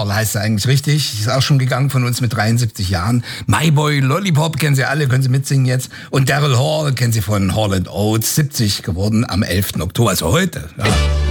Hall heißt er eigentlich richtig. Ist auch schon gegangen von uns mit 73 Jahren. My Boy Lollipop kennen Sie alle, können Sie mitsingen jetzt. Und Daryl Hall kennen Sie von Hall & Oates, 70 geworden am 11. Oktober, also heute. Ja.